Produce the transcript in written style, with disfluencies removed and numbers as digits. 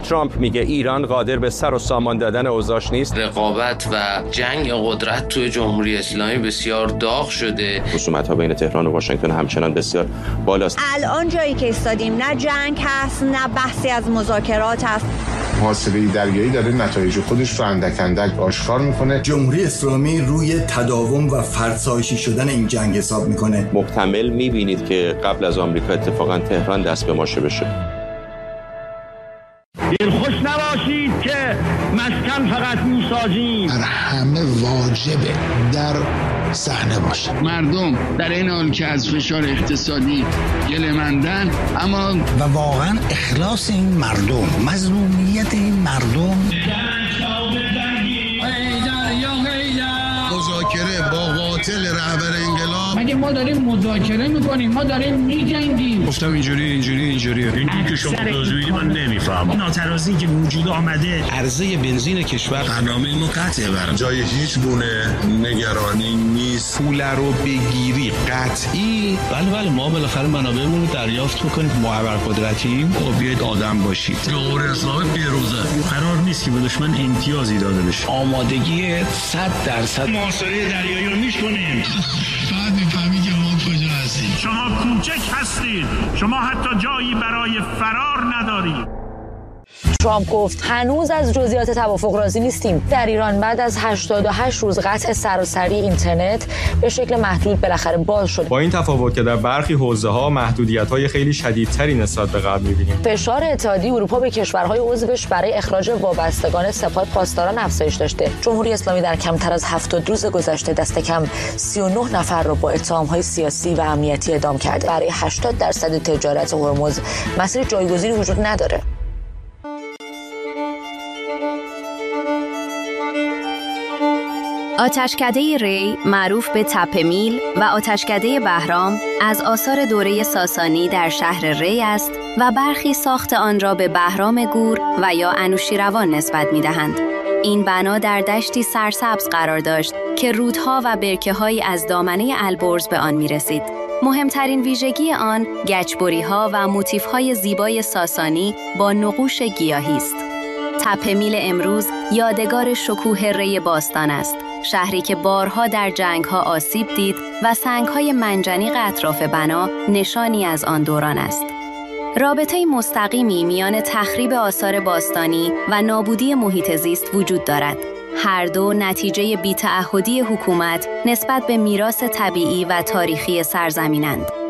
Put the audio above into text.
ترامپ میگه ایران قادر به سر و سامان دادن اوضاعش نیست. رقابت و جنگ قدرت توی جمهوری اسلامی بسیار داغ شده. خصومت‌ها بین تهران و واشنگتن همچنان بسیار بالاست. الان جایی که ایستادیم نه جنگ هست نه بحثی از مذاکرات هست. محاصره دریایی داره نتایج خودش رو اندک اندک آشکار میکنه. جمهوری اسلامی روی تداوم و فرسایشی شدن این جنگ حساب میکنه. محتمل میبینید که قبل از آمریکا اتفاقا تهران دست به ماشه بشه. دلخوش نباشید که مسکن فقط میسازیم. همه واجبه در صحنه باشه. مردم در این حال که از فشار اقتصادی گله‌مندن، اما و واقعا اخلاص این مردم، مظلومیت این مردم. مذاکره با قاتل رهبر انقلاب. مگه ما داریم مذاکره میکنیم؟ ما داریم میجنگیم. گفتم اینجوریه. این که شما توضیحی من نمیفهمم. ناترازی که وجود آمده. عرضه بنزین کشور برنامه ما قطعه برام. جای هیچ گونه نگرانی نیست. پول رو بگیری قطعی. بله ما بالاخره منابعمون رو دریافت بکنیم. ما ابرقدرتیم. بیاید آدم باشید. جمهوری اسلامی پیروزه. قرار نیست که به دشمن امتیازی داده بشه. آمادگی 100% محاصره دریایی رو می‌کنیم. بعد می‌فهمی که ما کجا هستیم. شما کوچک هستید. شما حتی جایی برای فرار ندارید. ترامپ گفت هنوز از جزئیات توافق راضی نیستیم. در ایران بعد از 88 روز قطع سراسری اینترنت به شکل محدود بالاخره باز شد. با این تفاوت که در برخی حوزه‌ها محدودیت‌های خیلی شدیدتری نسبت به قبل می‌بینیم. فشار اتحادیه اروپا به کشورهای عضوش برای اخراج وابستگان سپاه پاسداران افزایش داشته. جمهوری اسلامی در کمتر از 70 روز گذشته دست کم 39 نفر را با اتهام‌های سیاسی و امنیتی اعدام کرده. برای 80% تجارت هرمز مسیر جایگزینی وجود نداره. آتشکده ری معروف به تپه میل و آتشکده بهرام از آثار دوره ساسانی در شهر ری است و برخی ساخت آن را به بهرام گور و یا انوشیروان نسبت می‌دهند. این بنا در دشتی سرسبز قرار داشت که رودها و برکه‌هایی از دامنه البرز به آن می‌رسید. مهمترین ویژگی آن گچبری‌ها و موتیف‌های زیبای ساسانی با نقوش گیاهی است. تپه میل امروز یادگار شکوه ری باستان است، شهری که بارها در جنگ‌ها آسیب دید و سنگ‌های منجنیق اطراف بنا نشانی از آن دوران است. رابطه مستقیمی میان تخریب آثار باستانی و نابودی محیط زیست وجود دارد. هر دو نتیجه بی‌تعهدی حکومت نسبت به میراث طبیعی و تاریخی سرزمینند.